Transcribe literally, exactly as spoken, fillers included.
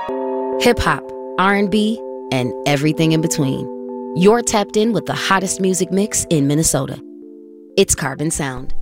Hip hop, R and B, and everything in between. You're tapped in with the hottest music mix in Minnesota. It's Carbon Sound.